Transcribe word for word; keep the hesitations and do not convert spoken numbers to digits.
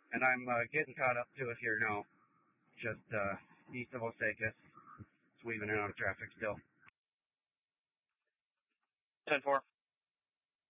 and I'm uh, getting caught up to it here now, just uh, east of Osakis. It's weaving in and out of traffic still. ten four.